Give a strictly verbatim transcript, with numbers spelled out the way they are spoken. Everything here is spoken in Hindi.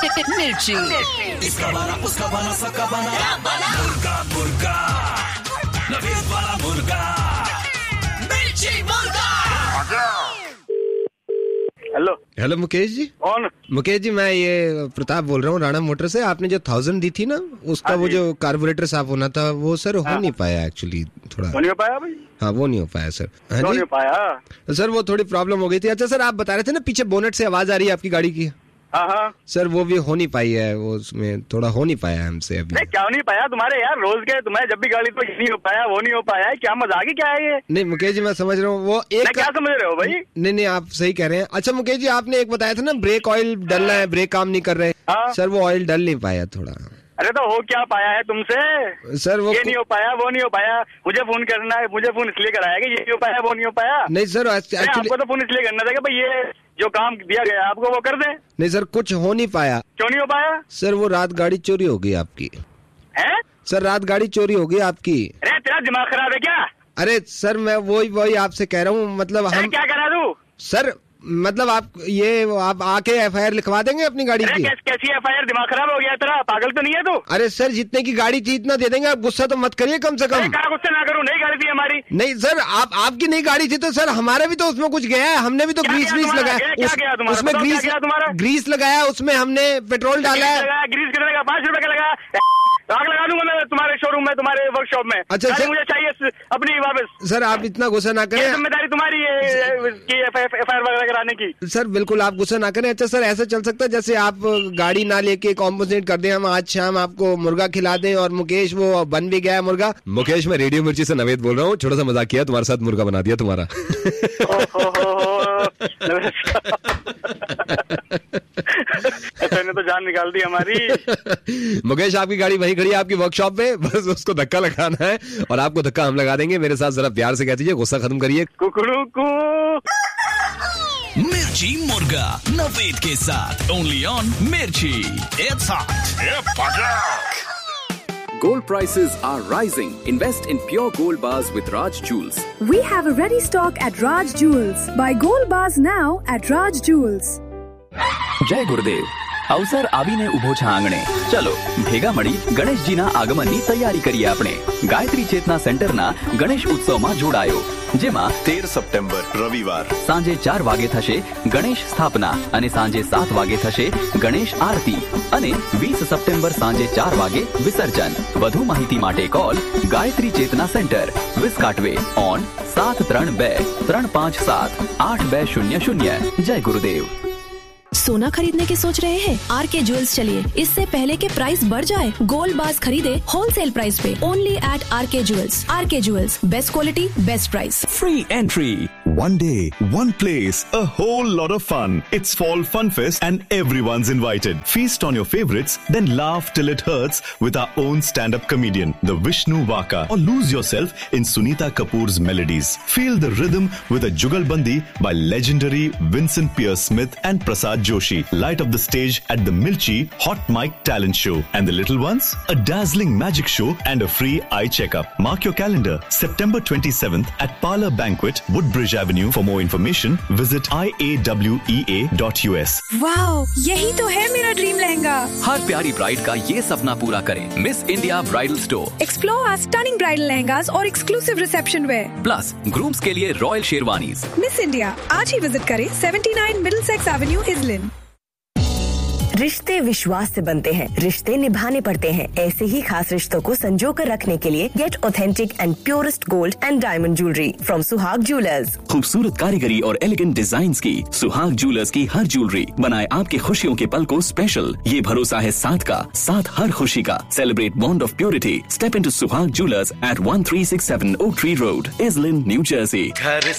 मिर्ची, इसका बना उसका बना सबका बना मुर्गा मुर्गा नवीद वाला मुर्गा मिर्ची मुर्गा। Hello hello Mukesh ji. कौन? मुकेश जी मैं ये प्रताप बोल रहा हूँ राणा मोटर से। आपने जो थाउजेंड दी थी ना उसका वो जो कार्बोरेटर साफ होना था वो सर हो नहीं पाया एक्चुअली थोड़ा। वो नहीं हो पाया भाई? हाँ वो नहीं हो पाया सर। हाँ नहीं जी हो पाया सर वो थोड़ी प्रॉब्लम हो गई थी। अच्छा सर आप बता रहे थे ना पीछे बोनेट से आवाज आ रही है आपकी गाड़ी की। हाँ हाँ सर वो भी हो नहीं पाई है, वो उसमें थोड़ा हो नहीं पाया हमसे अभी। नहीं क्या नहीं पाया तुम्हारे यार रोज के तुम्हें जब भी गाड़ी तो ये नहीं हो पाया वो नहीं हो पाया है, क्या मजाक ही क्या है ये? नहीं मुकेश जी मैं समझ रहा हूँ वो एक क्या समझ रहे हो भाई? नहीं नहीं आप सही कह रहे हैं। अच्छा मुकेश जी आपने एक बताया था ना ब्रेक ऑयल डलना है, ब्रेक काम नहीं कर रहे। हाँ? सर वो ऑयल डल नहीं पाया थोड़ा। अरे तो हो क्या पाया है तुमसे? सर वो ये नहीं हो पाया वो नहीं हो पाया, मुझे फोन करना है, मुझे फोन इसलिए कराया कि ये नहीं हो पाया वो नहीं हो पाया। नहीं सर एक्चुअली आपको तो फोन इसलिए करना था कि भाई ये जो काम दिया गया आपको वो कर दे। नहीं सर कुछ हो नहीं पाया। क्यों नहीं हो पाया? सर वो रात गाड़ी चोरी हो गई आपकी। है सर रात गाड़ी चोरी हो गई आपकी। अरे तेरा दिमाग खराब है क्या? अरे सर मैं वही वही आपसे कह रहा हूँ मतलब हम क्या करा दूं? सर मतलब आप ये आप आके एफ आई आर लिखवा देंगे अपनी गाड़ी की। कैस, कैसी एफ आई आर? दिमाग खराब हो गया तेरा? पागल तो नहीं है तू? अरे सर जितने की गाड़ी थी इतना दे देंगे, आप गुस्सा तो मत करिए कम से कम। क्या गुस्सा ना करूं, नई गाड़ी थी हमारी। नहीं सर आप आपकी नई गाड़ी थी तो सर हमारा भी तो उसमें कुछ गया है, हमने भी तो ग्रीस ग्रीस लगाया उसमें, ग्रीस ग्रीस लगाया उसमें, हमने पेट्रोल डाला है। ग्रीस कितने का? पाँच रुपए का लगा। आग लगा दूंगा मैं तुम्हारे शोरूम में, तुम्हारे वर्कशॉप में। अच्छा सर मुझे चाहिए अपनी वापस। सर आप इतना गुस्सा ना करें, जिम्मेदारी तुम्हारी है की एफ आई आर वगैरह कराने की। सर बिल्कुल आप गुस्सा ना करें। अच्छा सर ऐसा चल सकता है जैसे आप गाड़ी ना लेके कॉम्पोजिट कर दें, हम आज शाम आपको मुर्गा खिला दें और मुकेश वो बन भी गया मुर्गा। मुकेश मैं रेडियो मिर्ची से नवेद बोल रहा हूँ, छोटा सा मजाक किया, तुम्हारे साथ मुर्गा बना दिया तुम्हारा। तो जान निकाल दी हमारी। मुकेश आपकी गाड़ी वहीं खड़ी है आपकी वर्कशॉप में, बस उसको धक्का लगाना है और आपको धक्का हम लगा देंगे। मेरे साथ जरा प्यार से कह दीजिए, गुस्सा खत्म करिए। कुकड़ू कू मिर्ची मुर्गा नवेद के साथ ओनली ऑन मिर्ची। It's hot. Gold prices are rising. Invest in pure gold bars with Raj Jewels. We have a ready stock at Raj Jewels. Buy gold bars now at Raj Jewels. જય ગુરુદેવ. અવસર આવીને ઉભો છે આંગણે. ચલો ભેગા મળી ગણેશજીના આગમનની તૈયારી કરીએ આપણે. ગાયત્રી ચેતના સેન્ટરના ગણેશ ઉત્સવમાં જોડાયો, જેમાં તેર સપ્ટેમ્બર રવિવાર સાંજે ચાર વાગે થશે ગણેશ સ્થાપના અને સાંજે સાત વાગે થશે ગણેશ આરતી અને વીસ સપ્ટેમ્બર સાંજે ચાર વાગે વિસર્જન. વધુ માહિતી માટે call Gayatri Chetana centre, વિસ્કાટવે on સાત ત્રણ બે ત્રણ પાંચ સાત આઠ બે શૂન્ય શૂન્ય. જય ગુરુદેવ. सोना खरीदने की सोच रहे हैं? आर के ज्वेल्स चलिए, इससे पहले के प्राइस बढ़ जाए, गोल्ड बार्स खरीदे होलसेल प्राइस पे ओनली एट आर के ज्वेल्स. आर के jewels, best quality best price. Free entry. One day, one place, a whole lot of fun. It's Fall Fun Fest and everyone's invited. Feast on your favorites, then laugh till it hurts with our own stand-up comedian, the Vishnu Vaka, or lose yourself in Sunita Kapoor's melodies. Feel the rhythm with a Jugalbandi by legendary Vincent Pierce Smith and Prasad Joshi. Light up the stage at the Milchi Hot Mic Talent Show. And the little ones? A dazzling magic show and a free eye checkup. Mark your calendar. September twenty-seventh at Parlor Banquet, Woodbridge Avenue. For more information, visit I A W E A dot U S. Wow, यही तो है मेरा ड्रीम लहंगा. हर प्यारी ब्राइड का ये सपना पूरा करें. Miss India bridal store. Explore our stunning bridal lehengas और exclusive reception wear. Plus grooms के लिए रॉयल शेरवानीज. मिस इंडिया आज ही विजिट करें सेवेंटी नाइन मिडलसेक्स एवेन्यू इजलिन. रिश्ते विश्वास से बनते हैं, रिश्ते निभाने पड़ते हैं. ऐसे ही खास रिश्तों को संजो कर रखने के लिए gate authentic and purest gold and diamond jewellery from सुहाग ज्वेलर्स. खूबसूरत कारीगरी और एलिगेंट डिजाइन्स की सुहाग ज्वेलर्स की हर ज्वेलरी बनाए आपके खुशियों के पल को स्पेशल. ये भरोसा है साथ का, साथ हर खुशी का. Celebrate bond of purity. Step into सुहाग jewellers eight one three six seven oak tree road, इजलिन, new Jersey. घर